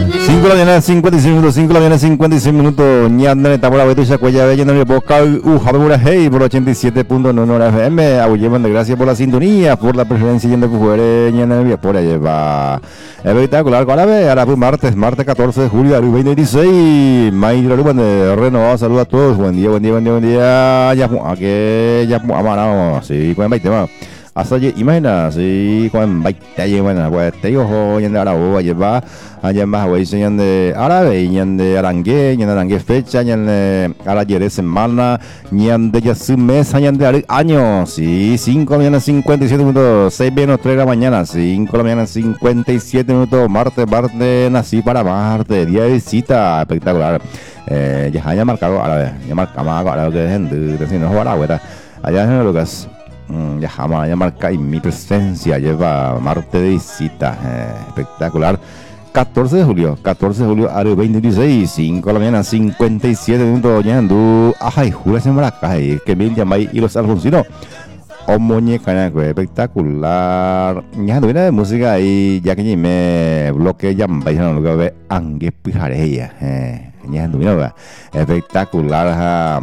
5 de la mañana, 56 minutos, 5 de la mañana, 56 minutos. Ñanda está por la vez, ya cuella bella, no le boca, Javier Hey, por 87.9 FM. Abuyeman de gracias por la sintonía, por la preferencia yendo por fuera, Ñanda por allá va. Espectacular, ahora pues martes 14 de julio, 2016. Maíz Ruban de renovado, saludos a todos. Buen día, buen día, buen día, buen día. Ya, aquí, ya, amaramos, sí, con el 20 más. Hasta allí, imagina, sí, con baita llevan, pues te digo, yendo a la boba, lleva, allá más, güey, señan de árabe, ñan de arangue fecha, ñan de ayer semana, ñan de ya su mes, ñan de año, sí, 5 de la mañana, 57 minutos, 6 menos 3 de la mañana, 5 de la mañana, 57 minutos, martes, nací para Marte, día de visita, espectacular, ya haya marcado árabe, ya marcamos árabe que gente, si no es árabe, allá en Lucas. Ya jamás, ya marca y mi presencia lleva Marte de visita, espectacular. 14 de julio, año 2016, 5 de la mañana, 57 minutos, ya ando, ay, jura se maracay, que me llamáis y los alfonsinos, o muñeca, espectacular, ya ando, viene de música ahí, ya que me bloque, ya me vais a lo que ve, angue pijareya, ya ando, mira, espectacular,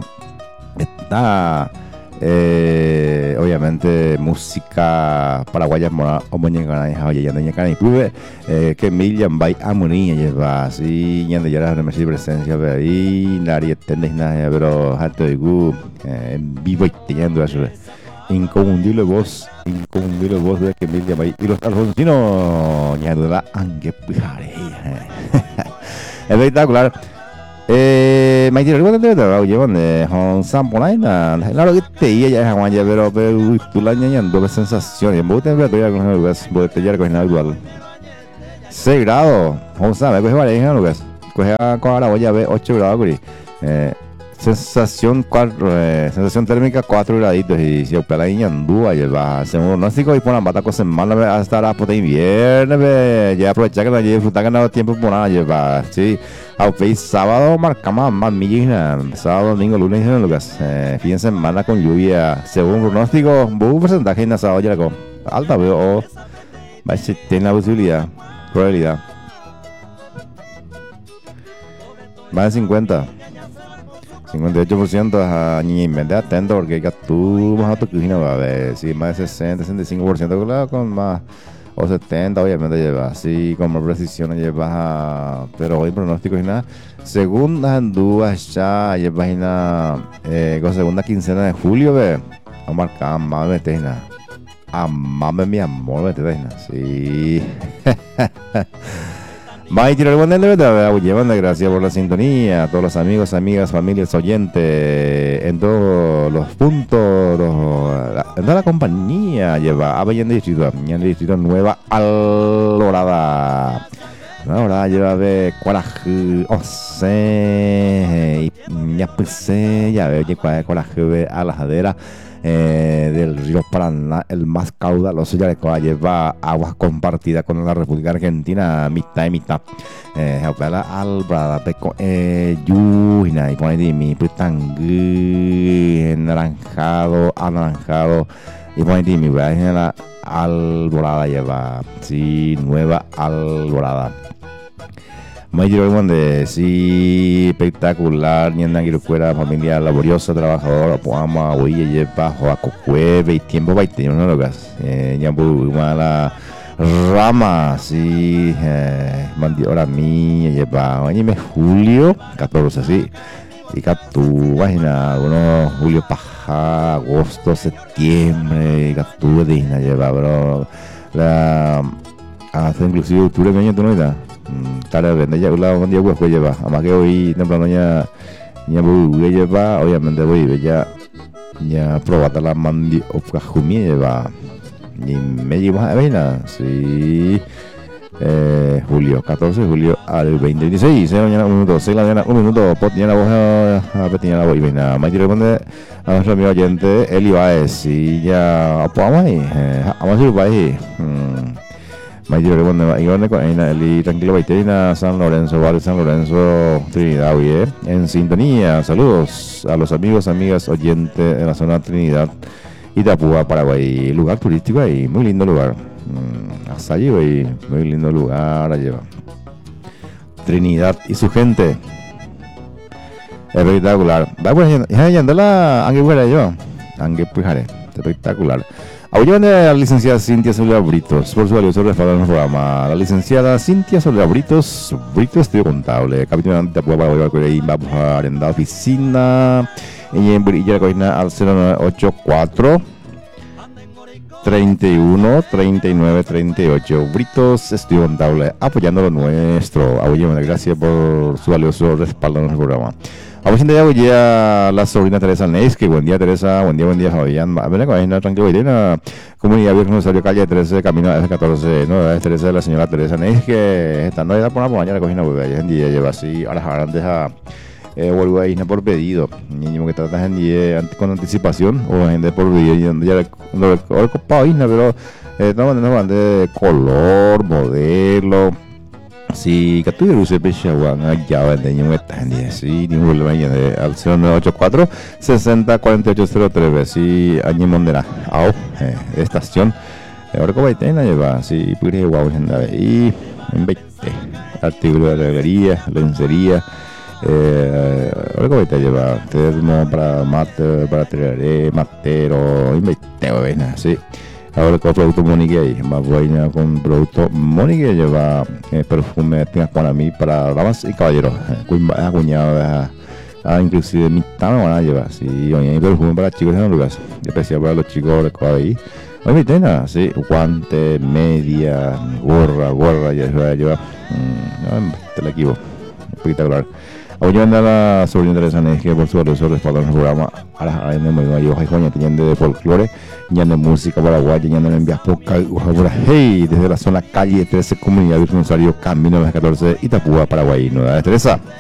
está. Obviamente música paraguaya mora omoñegana y yanda y pude que millan by amonía lleva así yanda ya la presencia de ahí nadie tenés nada pero harto de en vivo y teniendo eso inconfundible voz de que millan by y los alfonsinos yanda la angue pijare espectacular. Mày thì rất là rồi vậy mà họ xăm por ahí là nó cái tía ya hàng ya pero tú la niña ando con sensaciones vos te ves todavía con lugares vos te ya con nada igual 6 grados không sao mày coge vale en lugares coge ahora voy a ver 8 grados guri sensación 4 sensación térmica 4 graditos y si opera la niña andúa lleva según pronóstico y por la bata cosa mala hasta la puta invierno ya aprovechar que no disfrutar ganado tiempo por nada lleva sí. Aunque sábado marcamos más millas, sábado, domingo, lunes en Lucas. Fin de semana con lluvia, según pronóstico, un porcentaje en sábado ya con alta veo o va a tener la posibilidad, probabilidad. Más de 58% a ni mente atento porque ya tú más alto que una va a ver, si más de 65% claro con más. O 70 obviamente lleva así con más precisión lleva pero hoy pronóstico es nada según las andúas ya lleva con segunda quincena de julio ve a marcar más metena amame mi amor metena sí May tirar buen de verdad llevan de gracias por la sintonía a todos los amigos amigas familias oyentes en todos los puntos en toda la compañía lleva a en el distrito Nueva Alborada ahora lleva de Cuaraje Ose y ya pues ya ve que Cuaraje a la jadera del río Paraná, el más caudaloso ya que lleva aguas compartidas con la República Argentina, mitad y mitad. La albrada, peco, yujina, y pone de mi putangui, anaranjado, y pone de mi, la alborada lleva, sí, Nueva Alborada. Mayor de sí espectacular, nienda quirocuera, familia laboriosa, trabajadora, poama, huella, lleva, joaco, cueve y tiempo va y tiene una locas. Ya mala rama, sí, mandiola mía, lleva, oye, julio 14, sí. Y captu, imagina, uno julio paja, agosto, septiembre, captu, digna, lleva, bro. Hasta inclusive octubre, año, tú no estás. Tarde vende ya un día pues lleva además que hoy temprano ya voy a llevar obviamente voy ya probata la mandi of jumi lleva y me lleva a ver sí julio 14 de julio al 2016 mañana 1 minuto 6 la mañana 1 minuto pot ya la voz a petiña la voy venga me responde a nuestro amigo oyente Eli Baez y ya podamos ahí vamos a ir para ahí Mayor y tranquilo Baiterina, San Lorenzo, Barrio San Lorenzo, Trinidad, oye, en sintonía. Saludos a los amigos, amigas, oyentes en la zona Trinidad, Itapúa, Paraguay. Lugar turístico ahí, muy lindo lugar. Hasta allí, muy lindo lugar, lleva. Trinidad y su gente. Espectacular. Va pues ya andala angue fuera yo. Angue pujare. Espectacular. Apoyan a la licenciada Cintia Soledad Britos por su valioso respaldo en el programa. La licenciada Cintia Soledad Britos, Estudio Contable, capítulo de Tapua para volver a ir a arrendar oficina. Ella en Brilla Coina al 0984 31 39 38. Britos Estudio Contable, apoyando lo nuestro. Apoyamos, gracias por su valioso respaldo en el programa. Vamos a ya la sobrina Teresa Neis, que buen día Teresa, buen día Fabián. A ver, con tranquilo, la comunidad Virgen Rosario Calle 13, camino a F14, ¿no? Es Teresa, la señora Teresa Neis, que está no era por una mañana cogina bebé, ya en día lleva así, ahora antes a vuelvo a ir por pedido, niño que trata en día con anticipación o gente por pedido, ya no copado isna, pero no van de color, modelo. Si que tú eres Peshawan allá vende yo está en 10 y ni un problema de al 0984 60 48 03 si año mondera au estación ahora como tena lleva si puede guau y en 20 artículo de herrería, lencería ahora como te lleva termo para mate para traer matero y 20 sí. Ahora con producto Monique ahí, más buena con producto Monique lleva perfume para mí, para damas y caballeros. Cuñado, inclusive mi tama van a llevar, sí, hay perfume para chicos en lugares, especial para los chicos de ahí. Hoy me sí, guante, media, gorra, ya se va a llevar, te la equivoco, espectacular. Hoy anda la sobrina Teresa Neis, que por su valioso respaldo en el programa a las AN muy mayor, y coña, teniendo de folclore, ya de música paraguaya, ya de envías poca, hey, desde la zona calle 13, comunidad Virgen Rosario, camino a las 14, Itapúa, Paraguay, Nueva Teresa.